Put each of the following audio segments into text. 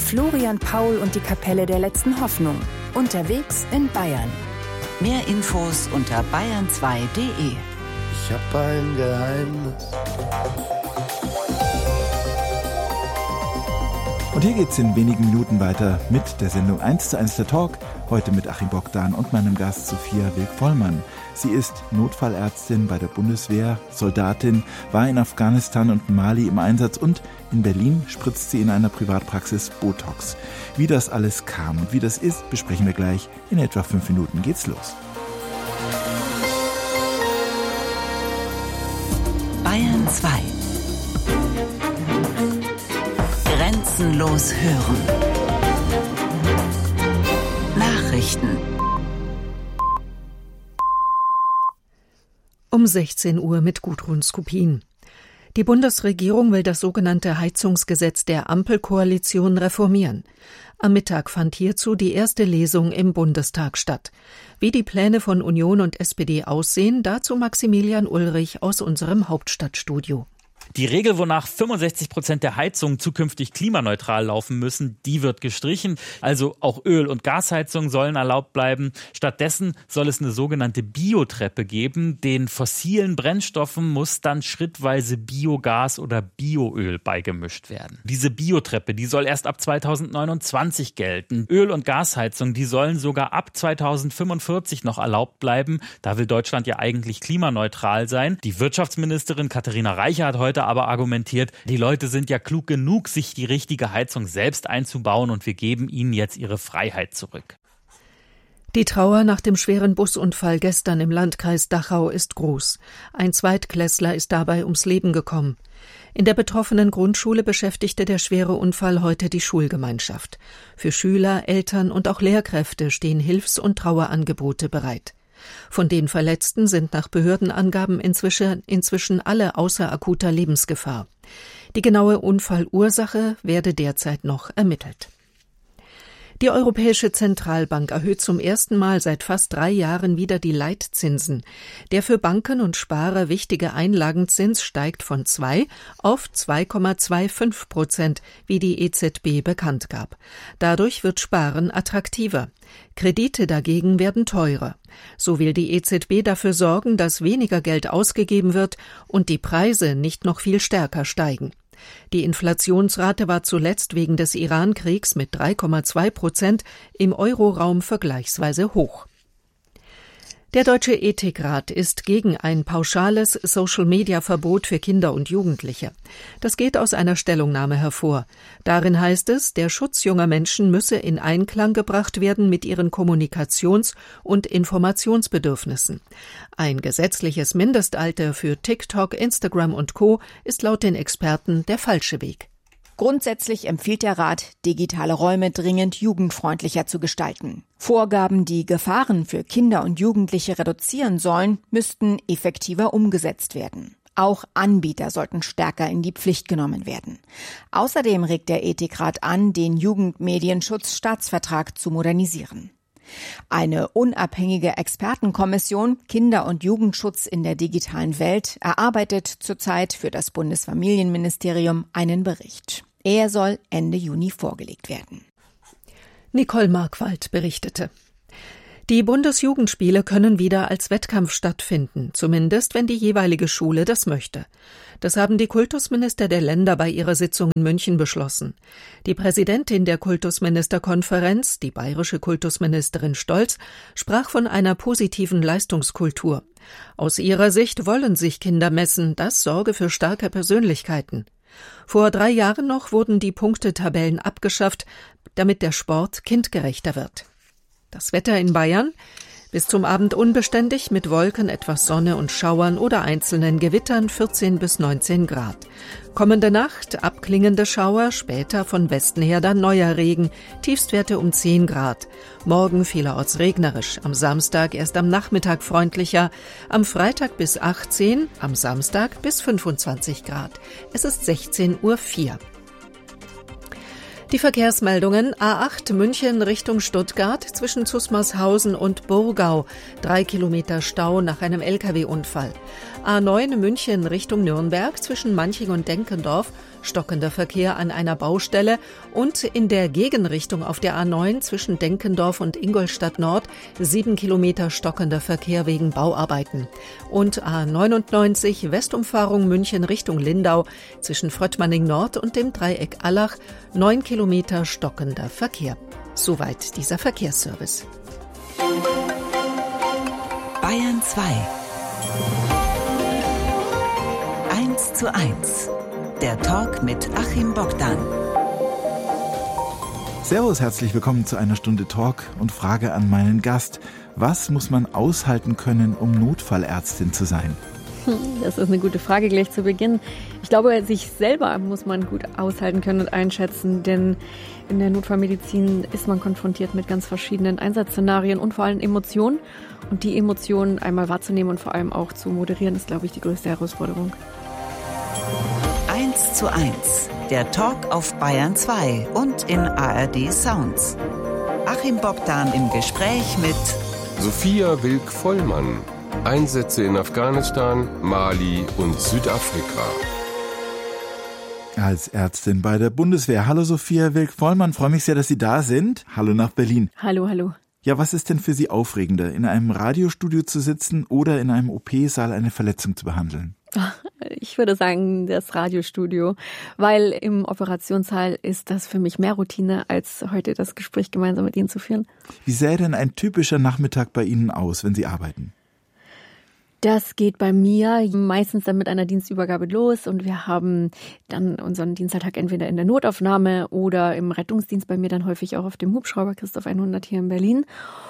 Florian Paul und die Kapelle der letzten Hoffnung. Unterwegs in Bayern. Mehr Infos unter bayern2.de. Ich hab ein Geheimnis. Und hier geht's in wenigen Minuten weiter mit der Sendung 1:1 der Talk. Heute mit Achim Bogdan und meinem Gast Sophia Wilk-Vollmann. Sie ist Notfallärztin bei der Bundeswehr, Soldatin, war in Afghanistan und Mali im Einsatz und in Berlin spritzt sie in einer Privatpraxis Botox. Wie das alles kam und wie das ist, besprechen wir gleich. In etwa 5 Minuten geht's los. Bayern 2. Grenzenlos hören. Nachrichten. Um 16 Uhr mit Gudrun Skupin. Die Bundesregierung will das sogenannte Heizungsgesetz der Ampelkoalition reformieren. Am Mittag fand hierzu die erste Lesung im Bundestag statt. Wie die Pläne von Union und SPD aussehen, dazu Maximilian Ulrich aus unserem Hauptstadtstudio. Die Regel, wonach 65% der Heizungen zukünftig klimaneutral laufen müssen, die wird gestrichen. Also auch Öl- und Gasheizungen sollen erlaubt bleiben. Stattdessen soll es eine sogenannte Biotreppe geben. Den fossilen Brennstoffen muss dann schrittweise Biogas oder Bioöl beigemischt werden. Diese Biotreppe, die soll erst ab 2029 gelten. Öl- und Gasheizungen, die sollen sogar ab 2045 noch erlaubt bleiben. Da will Deutschland ja eigentlich klimaneutral sein. Die Wirtschaftsministerin Katharina Reiche hat heute aber argumentiert, die Leute sind ja klug genug, sich die richtige Heizung selbst einzubauen und wir geben ihnen jetzt ihre Freiheit zurück. Die Trauer nach dem schweren Busunfall gestern im Landkreis Dachau ist groß. Ein Zweitklässler ist dabei ums Leben gekommen. In der betroffenen Grundschule beschäftigte der schwere Unfall heute die Schulgemeinschaft. Für Schüler, Eltern und auch Lehrkräfte stehen Hilfs- und Trauerangebote bereit. Von den Verletzten sind nach Behördenangaben inzwischen alle außer akuter Lebensgefahr. Die genaue Unfallursache werde derzeit noch ermittelt. Die Europäische Zentralbank erhöht zum ersten Mal seit fast 3 Jahren wieder die Leitzinsen. Der für Banken und Sparer wichtige Einlagenzins steigt von 2 auf 2,25%, wie die EZB bekannt gab. Dadurch wird Sparen attraktiver. Kredite dagegen werden teurer. So will die EZB dafür sorgen, dass weniger Geld ausgegeben wird und die Preise nicht noch viel stärker steigen. Die Inflationsrate war zuletzt wegen des Iran-Kriegs mit 3,2% im Euroraum vergleichsweise hoch. Der Deutsche Ethikrat ist gegen ein pauschales Social-Media-Verbot für Kinder und Jugendliche. Das geht aus einer Stellungnahme hervor. Darin heißt es, der Schutz junger Menschen müsse in Einklang gebracht werden mit ihren Kommunikations- und Informationsbedürfnissen. Ein gesetzliches Mindestalter für TikTok, Instagram und Co. ist laut den Experten der falsche Weg. Grundsätzlich empfiehlt der Rat, digitale Räume dringend jugendfreundlicher zu gestalten. Vorgaben, die Gefahren für Kinder und Jugendliche reduzieren sollen, müssten effektiver umgesetzt werden. Auch Anbieter sollten stärker in die Pflicht genommen werden. Außerdem regt der Ethikrat an, den Jugendmedienschutzstaatsvertrag zu modernisieren. Eine unabhängige Expertenkommission Kinder- und Jugendschutz in der digitalen Welt erarbeitet zurzeit für das Bundesfamilienministerium einen Bericht. Er soll Ende Juni vorgelegt werden. Nicole Markwald berichtete. Die Bundesjugendspiele können wieder als Wettkampf stattfinden, zumindest wenn die jeweilige Schule das möchte. Das haben die Kultusminister der Länder bei ihrer Sitzung in München beschlossen. Die Präsidentin der Kultusministerkonferenz, die bayerische Kultusministerin Stolz, sprach von einer positiven Leistungskultur. Aus ihrer Sicht wollen sich Kinder messen, das sorge für starke Persönlichkeiten. Vor 3 Jahren noch wurden die Punktetabellen abgeschafft, damit der Sport kindgerechter wird. Das Wetter in Bayern: bis zum Abend unbeständig mit Wolken, etwas Sonne und Schauern oder einzelnen Gewittern 14 bis 19 Grad. Kommende Nacht abklingende Schauer, später von Westen her dann neuer Regen, Tiefstwerte um 10 Grad. Morgen vielerorts regnerisch, am Samstag erst am Nachmittag freundlicher, am Freitag bis 18, am Samstag bis 25 Grad. Es ist 16:04 Uhr. Die Verkehrsmeldungen: A8 München Richtung Stuttgart zwischen Zusmarshausen und Burgau. 3 Kilometer Stau nach einem Lkw-Unfall. A9 München Richtung Nürnberg zwischen Manching und Denkendorf stockender Verkehr an einer Baustelle und in der Gegenrichtung auf der A9 zwischen Denkendorf und Ingolstadt Nord 7 Kilometer stockender Verkehr wegen Bauarbeiten. Und A99 Westumfahrung München Richtung Lindau zwischen Fröttmanning Nord und dem Dreieck Allach 9 Kilometer stockender Verkehr. Soweit dieser Verkehrsservice. Bayern 2. 1:1. Der Talk mit Achim Bogdan. Servus, herzlich willkommen zu einer Stunde Talk und Frage an meinen Gast. Was muss man aushalten können, um Notfallärztin zu sein? Das ist eine gute Frage gleich zu Beginn. Ich glaube, sich selber muss man gut aushalten können und einschätzen, denn in der Notfallmedizin ist man konfrontiert mit ganz verschiedenen Einsatzszenarien und vor allem Emotionen. Und die Emotionen einmal wahrzunehmen und vor allem auch zu moderieren, ist, glaube ich, die größte Herausforderung. 1:1. Der Talk auf Bayern 2 und in ARD Sounds. Achim Bogdan im Gespräch mit Sophia Wilk-Vollmann. Einsätze in Afghanistan, Mali und Südafrika. Als Ärztin bei der Bundeswehr. Hallo Sophia Wilk-Vollmann, freue mich sehr, dass Sie da sind. Hallo nach Berlin. Hallo, hallo. Ja, was ist denn für Sie aufregender, in einem Radiostudio zu sitzen oder in einem OP-Saal eine Verletzung zu behandeln? Ich würde sagen, das Radiostudio, weil im Operationssaal ist das für mich mehr Routine, als heute das Gespräch gemeinsam mit Ihnen zu führen. Wie sähe denn ein typischer Nachmittag bei Ihnen aus, wenn Sie arbeiten? Das geht bei mir meistens dann mit einer Dienstübergabe los und wir haben dann unseren Dienstalltag entweder in der Notaufnahme oder im Rettungsdienst, bei mir dann häufig auch auf dem Hubschrauber Christoph 100 hier in Berlin.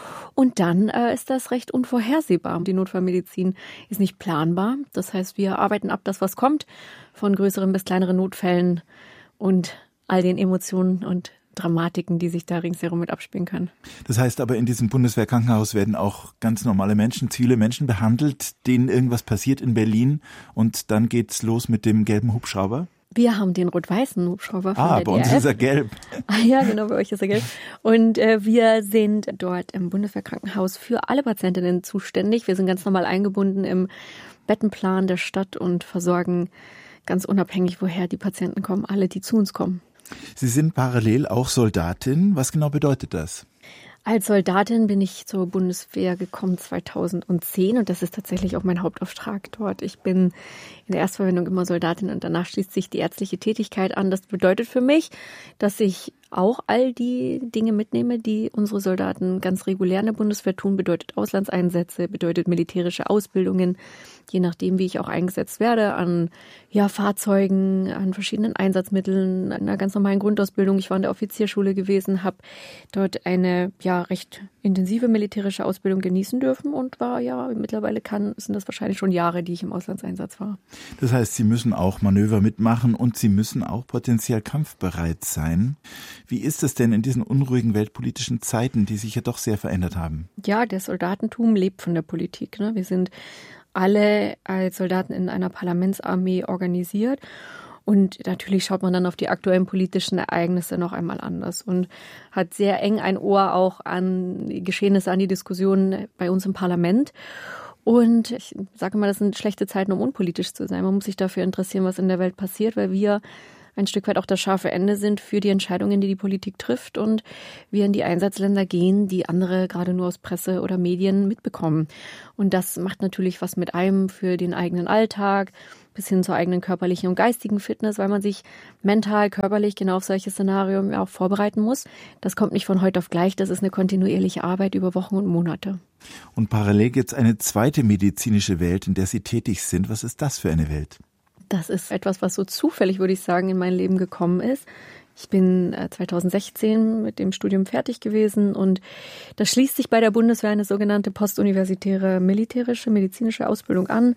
Und dann ist das recht unvorhersehbar. Die Notfallmedizin ist nicht planbar. Das heißt, wir arbeiten ab das, was kommt, von größeren bis kleineren Notfällen und all den Emotionen und Dramatiken, die sich da ringsherum mit abspielen können. Das heißt aber, in diesem Bundeswehrkrankenhaus werden auch ganz normale Menschen, zivile Menschen behandelt, denen irgendwas passiert in Berlin und dann geht's los mit dem gelben Hubschrauber? Wir haben den rot-weißen Hubschrauber von der bei uns ist er gelb. Ja, genau, bei euch ist er gelb. Und wir sind dort im Bundeswehrkrankenhaus für alle Patientinnen zuständig. Wir sind ganz normal eingebunden im Bettenplan der Stadt und versorgen ganz unabhängig, woher die Patienten kommen, alle, die zu uns kommen. Sie sind parallel auch Soldatin. Was genau bedeutet das? Als Soldatin bin ich zur Bundeswehr gekommen 2010 und das ist tatsächlich auch mein Hauptauftrag dort. Ich bin in der Erstverwendung immer Soldatin und danach schließt sich die ärztliche Tätigkeit an. Das bedeutet für mich, dass ich auch all die Dinge mitnehme, die unsere Soldaten ganz regulär in der Bundeswehr tun, bedeutet Auslandseinsätze, bedeutet militärische Ausbildungen, je nachdem, wie ich auch eingesetzt werde, an Fahrzeugen, an verschiedenen Einsatzmitteln, an einer ganz normalen Grundausbildung. Ich war in der Offizierschule gewesen, habe dort eine recht intensive militärische Ausbildung genießen dürfen und war mittlerweile sind das wahrscheinlich schon Jahre, die ich im Auslandseinsatz war. Das heißt, Sie müssen auch Manöver mitmachen und Sie müssen auch potenziell kampfbereit sein. Wie ist es denn in diesen unruhigen weltpolitischen Zeiten, die sich ja doch sehr verändert haben? Ja, das Soldatentum lebt von der Politik. Wir sind alle als Soldaten in einer Parlamentsarmee organisiert. Und natürlich schaut man dann auf die aktuellen politischen Ereignisse noch einmal anders und hat sehr eng ein Ohr auch an die Geschehnisse, an die Diskussionen bei uns im Parlament. Und ich sage mal, das sind schlechte Zeiten, um unpolitisch zu sein. Man muss sich dafür interessieren, was in der Welt passiert, weil wir ein Stück weit auch das scharfe Ende sind für die Entscheidungen, die die Politik trifft und wir in die Einsatzländer gehen, die andere gerade nur aus Presse oder Medien mitbekommen. Und das macht natürlich was mit einem für den eigenen Alltag, bis hin zur eigenen körperlichen und geistigen Fitness, weil man sich mental, körperlich genau auf solche Szenarien auch vorbereiten muss. Das kommt nicht von heute auf gleich, das ist eine kontinuierliche Arbeit über Wochen und Monate. Und parallel gibt es eine zweite medizinische Welt, in der Sie tätig sind. Was ist das für eine Welt? Das ist etwas, was so zufällig, würde ich sagen, in mein Leben gekommen ist. Ich bin 2016 mit dem Studium fertig gewesen und da schließt sich bei der Bundeswehr eine sogenannte postuniversitäre militärische medizinische Ausbildung an.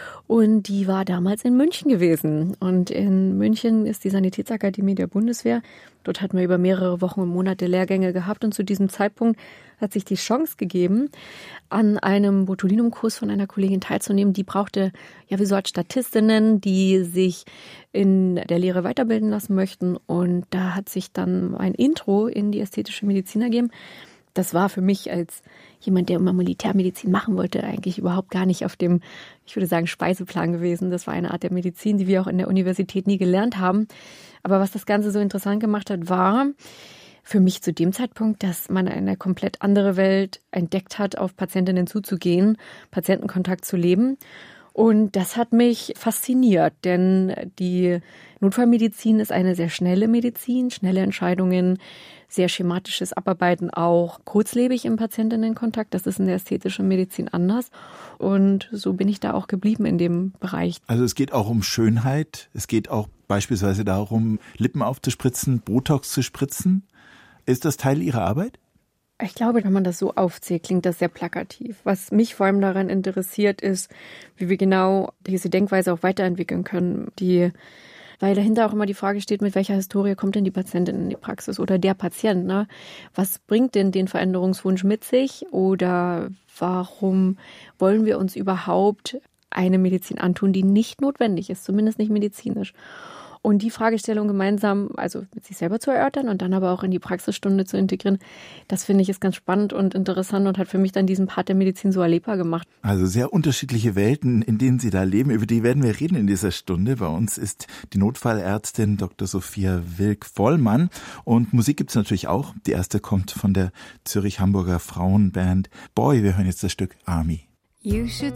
Und die war damals in München gewesen. Und in München ist die Sanitätsakademie der Bundeswehr. Dort hatten wir über mehrere Wochen und Monate Lehrgänge gehabt. Und zu diesem Zeitpunkt hat sich die Chance gegeben, an einem Botulinumkurs von einer Kollegin teilzunehmen. Die brauchte wie so als Statistinnen, die sich in der Lehre weiterbilden lassen möchten. Und da hat sich dann ein Intro in die ästhetische Medizin ergeben. Das war für mich als jemand, der immer Militärmedizin machen wollte, eigentlich überhaupt gar nicht auf dem, ich würde sagen, Speiseplan gewesen. Das war eine Art der Medizin, die wir auch in der Universität nie gelernt haben. Aber was das Ganze so interessant gemacht hat, war für mich zu dem Zeitpunkt, dass man eine komplett andere Welt entdeckt hat, auf Patientinnen zuzugehen, Patientenkontakt zu leben. Und das hat mich fasziniert, denn die Notfallmedizin ist eine sehr schnelle Medizin, schnelle Entscheidungen, sehr schematisches Abarbeiten auch, kurzlebig im Patientinnenkontakt. Das ist in der ästhetischen Medizin anders. Und so bin ich da auch geblieben in dem Bereich. Also es geht auch um Schönheit. Es geht auch beispielsweise darum, Lippen aufzuspritzen, Botox zu spritzen. Ist das Teil Ihrer Arbeit? Ich glaube, wenn man das so aufzählt, klingt das sehr plakativ. Was mich vor allem daran interessiert, ist, wie wir genau diese Denkweise auch weiterentwickeln können. Weil dahinter auch immer die Frage steht, mit welcher Historie kommt denn die Patientin in die Praxis oder der Patient, ne? Was bringt denn den Veränderungswunsch mit sich oder warum wollen wir uns überhaupt eine Medizin antun, die nicht notwendig ist, zumindest nicht medizinisch? Und die Fragestellung gemeinsam, also mit sich selber zu erörtern und dann aber auch in die Praxisstunde zu integrieren, das finde ich ist ganz spannend und interessant und hat für mich dann diesen Part der Medizin so erlebbar gemacht. Also sehr unterschiedliche Welten, in denen Sie da leben, über die werden wir reden in dieser Stunde. Bei uns ist die Notfallärztin Dr. Sophia Wilk-Vollmann und Musik gibt's natürlich auch. Die erste kommt von der Zürich-Hamburger Frauenband Boy. Wir hören jetzt das Stück Army. You should